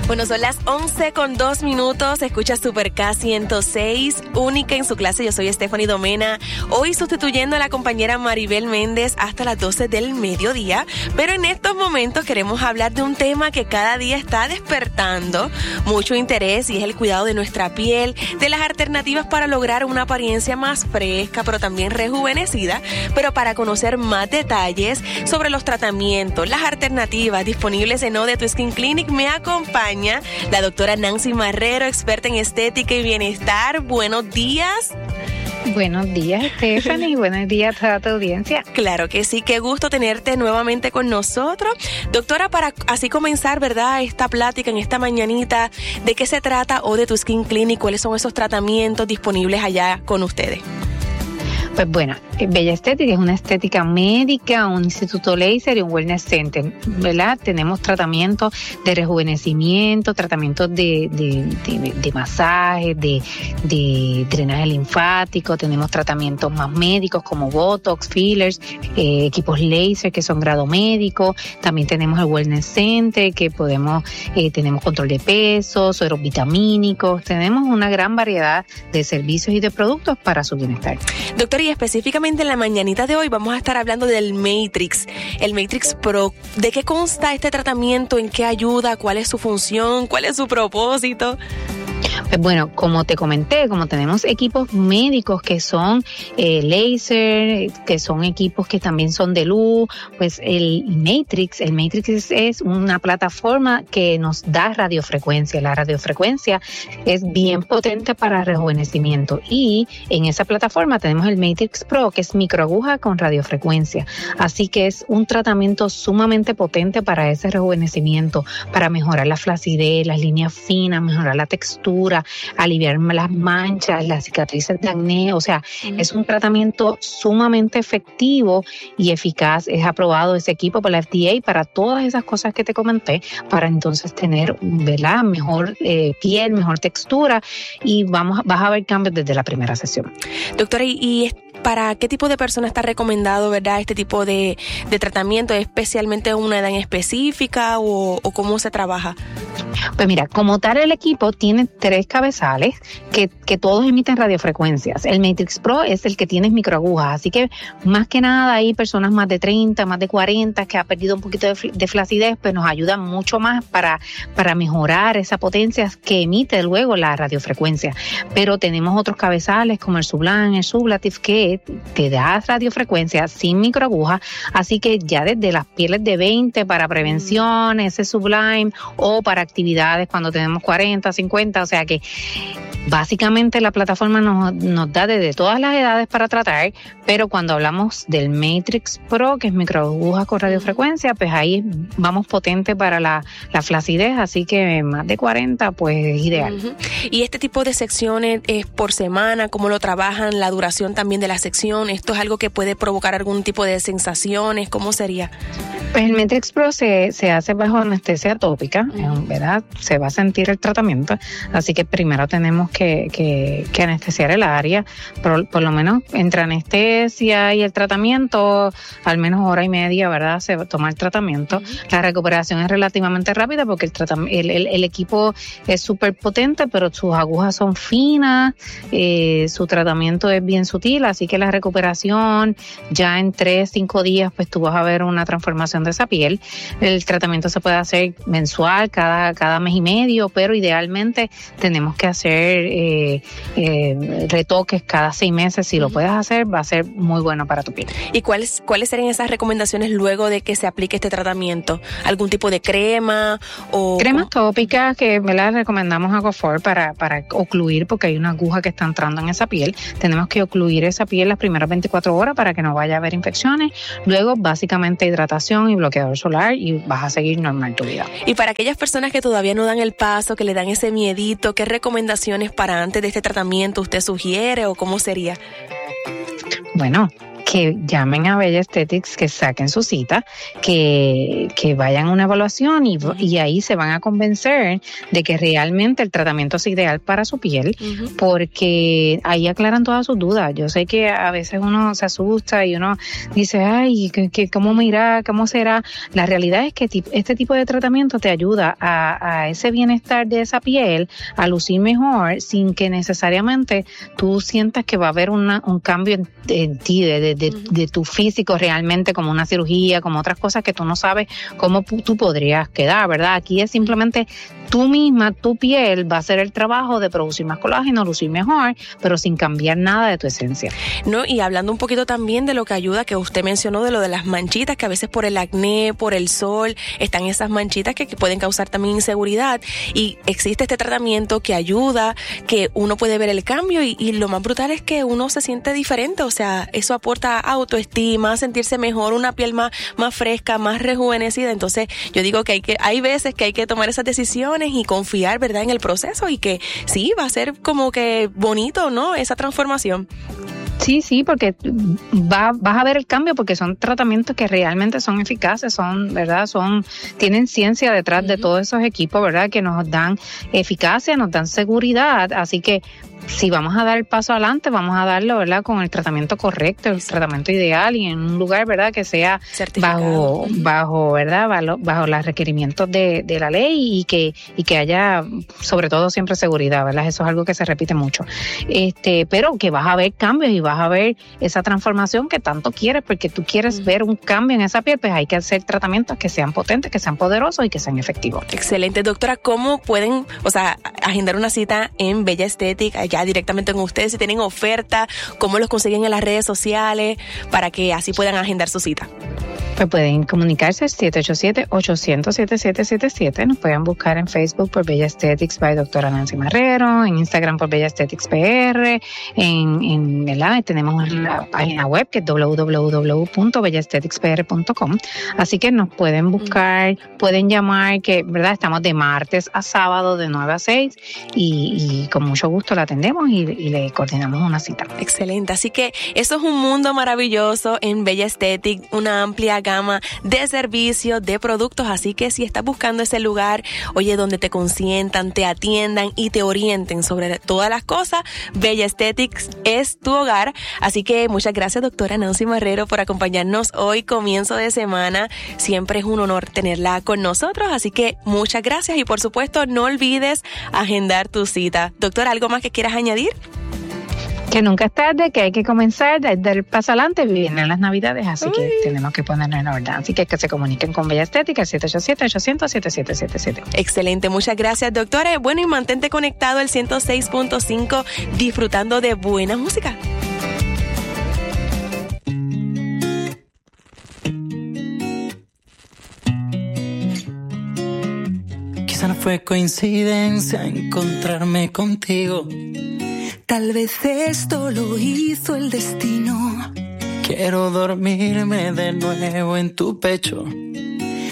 Bueno, son las 11:02. Escucha Super K 106, única en su clase. Yo soy Stephanie Domena. Hoy sustituyendo a la compañera Maribel Méndez hasta las 12 del mediodía. Pero en estos momentos queremos hablar de un tema que cada día está despertando mucho interés y es el cuidado de nuestra piel, de las alternativas para lograr una apariencia más fresca, pero también rejuvenecida. Pero para conocer más detalles sobre los tratamientos, las alternativas disponibles en Ode to Skin Clinic, me acompaña la doctora Nancy Marrero, experta en estética y bienestar. Buenos días. Buenos días, Stephanie. Buenos días a toda tu audiencia. Claro que sí, qué gusto tenerte nuevamente con nosotros. Doctora, para así comenzar, ¿verdad?, esta plática en esta mañanita, ¿de qué se trata Ode to Skin Clinic? ¿Cuáles son esos tratamientos disponibles allá con ustedes? Pues bueno, Bella Estética es una estética médica, un instituto láser y un wellness center, ¿verdad? Tenemos tratamientos de rejuvenecimiento, tratamientos de masaje, de drenaje linfático, tenemos tratamientos más médicos como Botox, fillers, equipos láser que son grado médico, también tenemos el wellness center que tenemos control de peso, sueros vitamínicos, tenemos una gran variedad de servicios y de productos para su bienestar. Doctor, y específicamente en la mañanita de hoy vamos a estar hablando del Matrix, el Matrix Pro. ¿De qué consta este tratamiento? ¿En qué ayuda? ¿Cuál es su función? ¿Cuál es su propósito? Pues bueno, como te comenté, como tenemos equipos médicos que son láser, que son equipos que también son de luz, pues el Matrix es una plataforma que nos da radiofrecuencia. La radiofrecuencia es bien potente para rejuvenecimiento y en esa plataforma tenemos el Matrix Pro, que es microaguja con radiofrecuencia. Así que es un tratamiento sumamente potente para ese rejuvenecimiento, para mejorar la flacidez, las líneas finas, mejorar la textura, aliviar las manchas, las cicatrices de acné. O sea, es un tratamiento sumamente efectivo y eficaz. Es aprobado ese equipo por la FDA para todas esas cosas que te comenté, para entonces tener, ¿verdad?, mejor piel, mejor textura y vas a ver cambios desde la primera sesión. Doctora, ¿y para qué tipo de persona está recomendado, verdad, este tipo de tratamiento? ¿Especialmente una edad en específica o cómo se trabaja? Pues mira, como tal el equipo tiene 3 cabezales que todos emiten radiofrecuencias. El Matrix Pro es el que tiene microagujas, así que más que nada hay personas más de 30, más de 40 que ha perdido un poquito de flacidez, pues nos ayuda mucho más para mejorar esa potencia que emite luego la radiofrecuencia. Pero tenemos otros cabezales como el Sublime, el Sublative, que te da radiofrecuencia sin microaguja, así que ya desde las pieles de 20 para prevención, ese Sublime, o para actividades cuando tenemos 40, 50, o sea que básicamente la plataforma nos da desde todas las edades para tratar, pero cuando hablamos del Matrix Pro, que es microagujas con radiofrecuencia, pues ahí vamos potente para la flacidez, así que más de 40 pues es ideal. Uh-huh. ¿Y este tipo de secciones es por semana? ¿Cómo lo trabajan? ¿La duración también de la sección? ¿Esto es algo que puede provocar algún tipo de sensaciones? ¿Cómo sería? Pues el Matrix Pro se hace bajo anestesia tópica, ¿verdad? Se va a sentir el tratamiento, así que primero tenemos que anestesiar el área, por lo menos entre anestesia y el tratamiento, al menos hora y media, ¿verdad? Se toma el tratamiento. La recuperación es relativamente rápida porque el equipo es súper potente, pero sus agujas son finas, su tratamiento es bien sutil, así que la recuperación ya en 3-5 días, pues tú vas a ver una transformación de esa piel. El tratamiento se puede hacer mensual, cada mes y medio, pero idealmente tenemos que hacer retoques cada 6 meses. Si lo puedes hacer, va a ser muy bueno para tu piel. ¿Y cuáles serían esas recomendaciones luego de que se aplique este tratamiento? ¿Algún tipo de crema? Cremas tópicas que la recomendamos a Gofor para ocluir, porque hay una aguja que está entrando en esa piel. Tenemos que ocluir esa piel las primeras 24 horas para que no vaya a haber infecciones. Luego, básicamente, hidratación y bloqueador solar y vas a seguir normal tu vida. Y para aquellas personas que todavía no dan el paso, que le dan ese miedito, ¿qué recomendaciones para antes de este tratamiento usted sugiere o cómo sería? Bueno, que llamen a Bella Aesthetics, que saquen su cita, que vayan a una evaluación y ahí se van a convencer de que realmente el tratamiento es ideal para su piel, porque ahí aclaran todas sus dudas. Yo sé que a veces uno se asusta y uno dice, ay, ¿cómo me irá? ¿Cómo será? La realidad es que este tipo de tratamiento te ayuda a ese bienestar de esa piel, a lucir mejor, sin que necesariamente tú sientas que va a haber un cambio en ti, de tu físico realmente, como una cirugía, como otras cosas que tú no sabes cómo tú podrías quedar, ¿verdad? Aquí es simplemente tú misma, tu piel va a hacer el trabajo de producir más colágeno, lucir mejor, pero sin cambiar nada de tu esencia. No, y hablando un poquito también de lo que ayuda, que usted mencionó de lo de las manchitas, que a veces por el acné, por el sol, están esas manchitas que pueden causar también inseguridad, y existe este tratamiento que ayuda, que uno puede ver el cambio, y lo más brutal es que uno se siente diferente, o sea, eso aporta autoestima, sentirse mejor, una piel más fresca, más rejuvenecida. Entonces yo digo que hay veces que hay que tomar esas decisiones y confiar, ¿verdad?, en el proceso, y que sí, va a ser como que bonito, ¿no?, esa transformación. Sí, porque vas a ver el cambio, porque son tratamientos que realmente son eficaces, ¿verdad? Tienen ciencia detrás de todos esos equipos, ¿verdad? Que nos dan eficacia, nos dan seguridad, así que si vamos a dar el paso adelante, vamos a darlo, ¿verdad?, con el tratamiento correcto, el tratamiento ideal, y en un lugar, ¿verdad?, que sea bajo los requerimientos de la ley, y que haya, sobre todo, siempre seguridad, ¿verdad? Eso es algo que se repite mucho. Pero que vas a ver cambios y vas a ver esa transformación que tanto quieres, porque tú quieres ver un cambio en esa piel, pues hay que hacer tratamientos que sean potentes, que sean poderosos y que sean efectivos. Excelente. Doctora, ¿cómo pueden, agendar una cita en Bella Aesthetics ya directamente con ustedes? Si tienen oferta, ¿cómo los consiguen en las redes sociales para que así puedan agendar su cita? Pues pueden comunicarse al 787-800-7777. Nos pueden buscar en Facebook por Bella Aesthetics by Doctora Nancy Marrero, en Instagram por Bella Aesthetics PR, ¿verdad? Tenemos la página web que es www.bellaestheticspr.com. Así que nos pueden buscar, pueden llamar, que, ¿verdad?, estamos de martes a sábado de 9 a 6 y con mucho gusto la atendemos y le coordinamos una cita. Excelente. Así que eso es un mundo maravilloso en Bella Aesthetics, una amplia gama de servicios, de productos, así que si estás buscando ese lugar, donde te consientan, te atiendan y te orienten sobre todas las cosas, Bella Aesthetics es tu hogar. Así que muchas gracias, doctora Nancy Marrero, por acompañarnos hoy, comienzo de semana. Siempre es un honor tenerla con nosotros, así que muchas gracias, y por supuesto no olvides agendar tu cita. Doctora, ¿algo más que quieras añadir? Que nunca es tarde, que hay que comenzar, dar paso adelante, vienen las Navidades, así que tenemos que ponernos en orden. Así que se comuniquen con Bella Estética, 787-800-7777. Excelente, muchas gracias, doctora. Bueno, y mantente conectado al 106.5, disfrutando de buena música. Quizá no fue coincidencia encontrarme contigo. Tal vez esto lo hizo el destino. Quiero dormirme de nuevo en tu pecho,